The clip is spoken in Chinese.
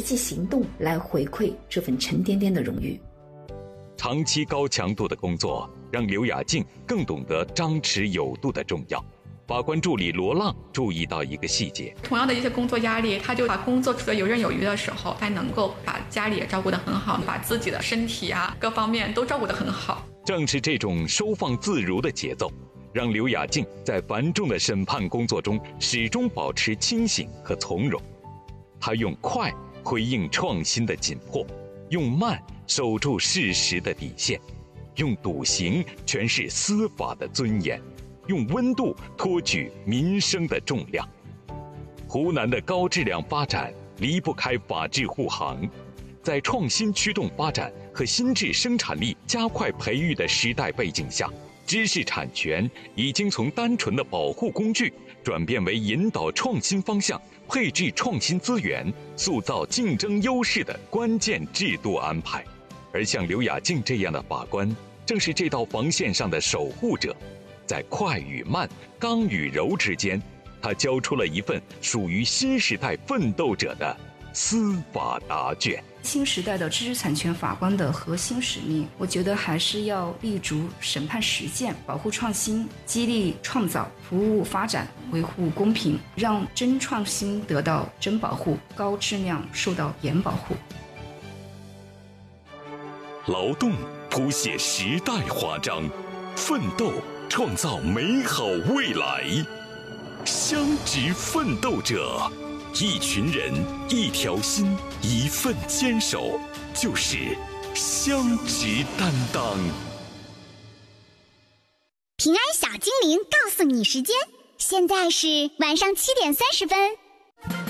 际行动来回馈这份沉甸甸的荣誉。 长期高强度的工作让刘雅静更懂得张弛有度的重要。法官助理罗浪注意到一个细节， 同样的一些工作压力，他就把工作处得游刃有余的时候，还能够把家里也照顾得很好，把自己的身体各方面都照顾得很好。 正是这种收放自如的节奏，让刘雅静在繁重的审判工作中始终保持清醒和从容。她用快回应创新的紧迫，用慢守住事实的底线，用笃行诠释司法的尊严，用温度托举民生的重量。湖南的高质量发展离不开法治护航，在创新驱动发展和新质生产力加快培育的时代背景下，知识产权已经从单纯的保护工具转变为引导创新方向、配置创新资源、塑造竞争优势的关键制度安排。而像刘雅静这样的法官，正是这道防线上的守护者。在快与慢、刚与柔之间，他交出了一份属于新时代奋斗者的司法答卷。 新时代的知识产权法官的核心使命，我觉得还是要立足审判实践，保护创新，激励创造，服务发展，维护公平，让真创新得到真保护，高质量受到严保护。 劳动谱写时代华章，奋斗创造美好未来。乡职奋斗者，一群人，一条心，一份坚守，就是乡职担当。 平安小精灵告诉你时间，现在是晚上7点30分。